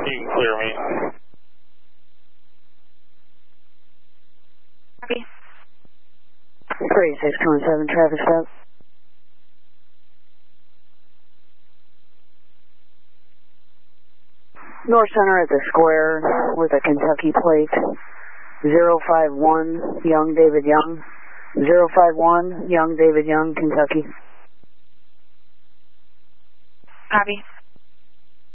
you can clear me. Copy. 3627 traffic stop. North Center at the square with a Kentucky plate. 051 Young David Young. 051 Young David Young, Kentucky. Copy.